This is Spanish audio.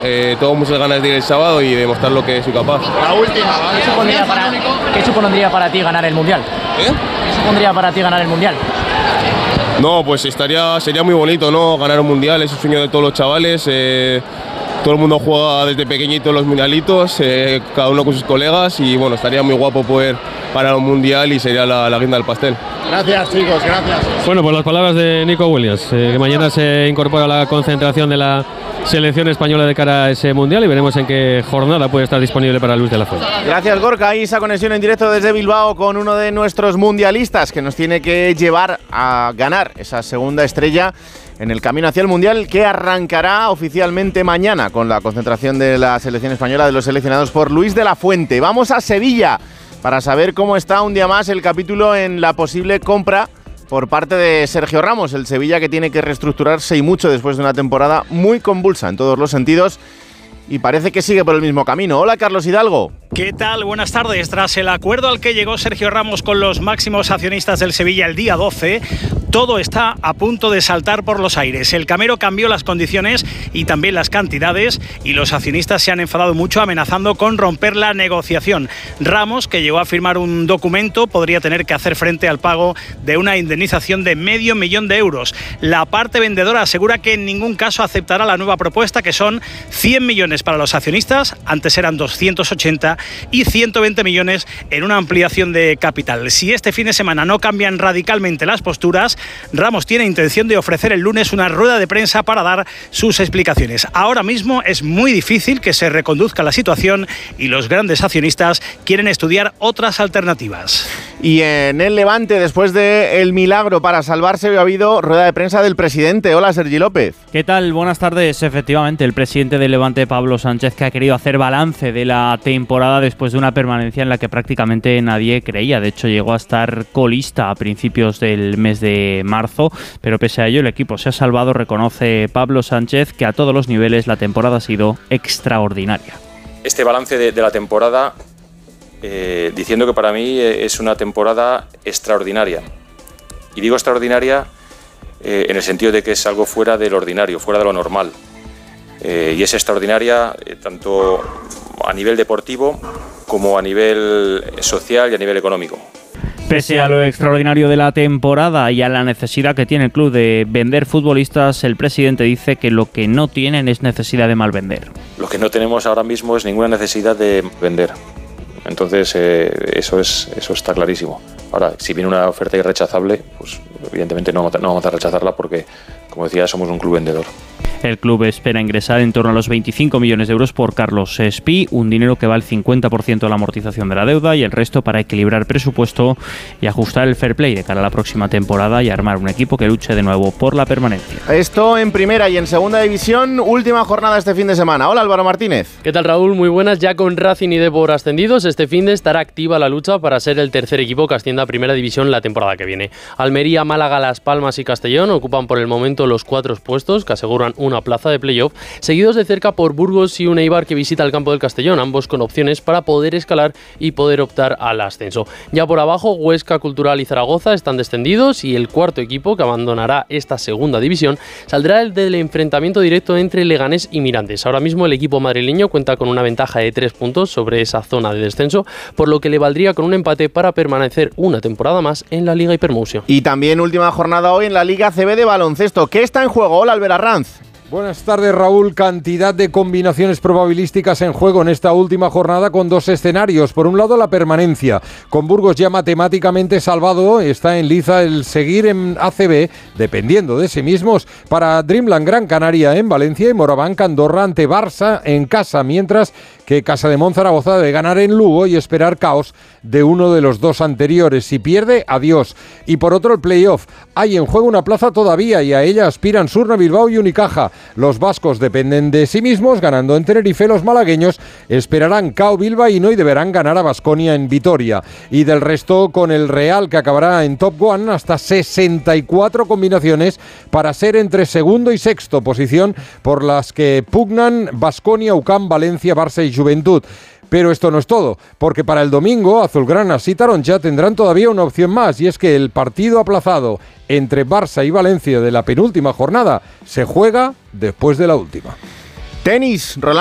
Tengo muchas ganas de ir el sábado y demostrar lo que soy capaz. La última, ¿vale? ¿Qué supondría para ti ganar el Mundial? ¿Qué supondría para ti ganar el Mundial? No, pues sería muy bonito, ¿no? Ganar un Mundial, es un sueño de todos los chavales. Todo el mundo juega desde pequeñito los mundialitos, cada uno con sus colegas, y bueno, estaría muy guapo poder ganar un Mundial y sería la guinda del pastel. Gracias, chicos, gracias. Bueno, pues las palabras de Nico Williams, que mañana se incorpora a la concentración de la selección española de cara a ese Mundial y veremos en qué jornada puede estar disponible para Luis de la Fuente. Gracias, Gorka. Y esa conexión en directo desde Bilbao con uno de nuestros mundialistas que nos tiene que llevar a ganar esa segunda estrella en el camino hacia el Mundial, que arrancará oficialmente mañana con la concentración de la selección española, de los seleccionados por Luis de la Fuente. Vamos a Sevilla para saber cómo está un día más el capítulo en la posible compra por parte de Sergio Ramos, el Sevilla que tiene que reestructurarse y mucho después de una temporada muy convulsa en todos los sentidos y parece que sigue por el mismo camino. Hola, Carlos Hidalgo. ¿Qué tal? Buenas tardes. Tras el acuerdo al que llegó Sergio Ramos con los máximos accionistas del Sevilla el día 12, todo está a punto de saltar por los aires. El Camero cambió las condiciones y también las cantidades y los accionistas se han enfadado mucho amenazando con romper la negociación. Ramos, que llegó a firmar un documento, podría tener que hacer frente al pago de una indemnización de $500,000 de euros. La parte vendedora asegura que en ningún caso aceptará la nueva propuesta, que son 100 millones para los accionistas, antes eran 280, y 120 millones en una ampliación de capital. Si este fin de semana no cambian radicalmente las posturas, Ramos tiene intención de ofrecer el lunes una rueda de prensa para dar sus explicaciones. Ahora mismo es muy difícil que se reconduzca la situación y los grandes accionistas quieren estudiar otras alternativas. Y en el Levante, después del milagro para salvarse, ha habido rueda de prensa del presidente. Hola, Sergi López. ¿Qué tal? Buenas tardes. Efectivamente, el presidente del Levante, Pablo Sánchez, que ha querido hacer balance de la temporada después de una permanencia en la que prácticamente nadie creía. De hecho, llegó a estar colista a principios del mes de marzo, pero pese a ello el equipo se ha salvado. Reconoce Pablo Sánchez que a todos los niveles la temporada ha sido extraordinaria. Este balance de la temporada, diciendo que para mí es una temporada extraordinaria. Y digo extraordinaria en el sentido de que es algo fuera del ordinario, fuera de lo normal. Y es extraordinaria tanto a nivel deportivo como a nivel social y a nivel económico. Pese a lo extraordinario de la temporada y a la necesidad que tiene el club de vender futbolistas, el presidente dice que lo que no tienen es necesidad de malvender. Lo que no tenemos ahora mismo es ninguna necesidad de vender. Entonces eso está clarísimo. Ahora, si viene una oferta irrechazable, pues evidentemente no vamos a rechazarla porque, como decía, somos un club vendedor. El club espera ingresar en torno a los 25 millones de euros por Carlos Espí, un dinero que va al 50% de la amortización de la deuda y el resto para equilibrar presupuesto y ajustar el fair play de cara a la próxima temporada y armar un equipo que luche de nuevo por la permanencia. Esto en primera y en segunda división, última jornada este fin de semana. Hola, Álvaro Martínez. ¿Qué tal, Raúl? Muy buenas. Ya con Racing y Depor ascendidos, este fin de estará activa la lucha para ser el tercer equipo que ascienda a primera división la temporada que viene. Almería, Málaga, Las Palmas y Castellón ocupan por el momento los 4 puestos que aseguran una plaza de playoff, seguidos de cerca por Burgos y un Eibar que visita el campo del Castellón, ambos con opciones para poder escalar y poder optar al ascenso. Ya por abajo, Huesca, Cultural y Zaragoza están descendidos y el cuarto equipo que abandonará esta segunda división saldrá el del enfrentamiento directo entre Leganés y Mirandés. Ahora mismo el equipo madrileño cuenta con una ventaja de 3 puntos sobre esa zona de descenso, por lo que le valdría con un empate para permanecer una temporada más en la Liga Hypermotion. Y también última jornada hoy en la Liga CB de baloncesto. ¿Qué está en juego? Hola, Albert Arranz. Buenas tardes, Raúl. Cantidad de combinaciones probabilísticas en juego en esta última jornada con 2 escenarios. Por un lado, la permanencia. Con Burgos ya matemáticamente salvado, está en liza el seguir en ACB, dependiendo de sí mismos, para Dreamland Gran Canaria en Valencia y Morabanc Andorra ante Barça en casa, mientras que Casademont Zaragoza debe ganar en Lugo y esperar caos de uno de los 2 anteriores. Si pierde, adiós. Y por otro, el playoff. Hay en juego una plaza todavía y a ella aspiran Surne, Bilbao y Unicaja. Los vascos dependen de sí mismos, ganando en Tenerife. Los malagueños esperarán cao bilbaíno y deberán ganar a Baskonia en Vitoria. Y del resto, con el Real, que acabará en Top One, hasta 64 combinaciones para ser entre segundo y sexto, posición por las que pugnan Baskonia, UCAM, Valencia, Barça y Juventud. Pero esto no es todo, porque para el domingo Azulgranas y Taroncha tendrán todavía una opción más, y es que el partido aplazado entre Barça y Valencia de la penúltima jornada se juega después de la última. Tenis, Roland